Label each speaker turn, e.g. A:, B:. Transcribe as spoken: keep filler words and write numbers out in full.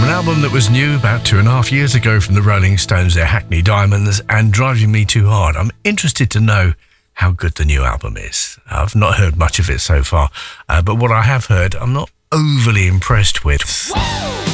A: an album that was new about two and a half years ago from the Rolling Stones, their Hackney Diamonds, and Driving Me Too Hard. I'm interested to know how good the new album is. I've not heard much of it so far, uh, but what I have heard, I'm not overly impressed with.